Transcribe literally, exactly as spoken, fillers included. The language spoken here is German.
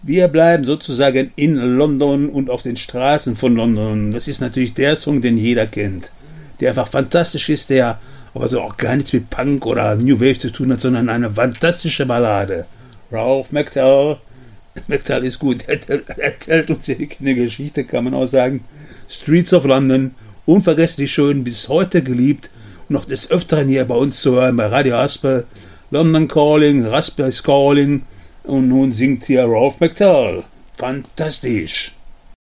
Wir bleiben sozusagen in London und auf den Straßen von London. Das ist natürlich der Song, den jeder kennt. Der einfach fantastisch ist, der aber so auch gar nichts mit Punk oder New Wave zu tun hat, sondern eine fantastische Ballade. Ralph McTell. McTell ist gut. Er erzählt uns hier eine Geschichte, kann man auch sagen. Streets of London. Unvergesslich schön, bis heute geliebt. Und noch des Öfteren hier bei uns zu hören, bei Radio Haspel. London Calling, Raspberry's Calling. Und nun singt hier Ralph McTell. Fantastisch.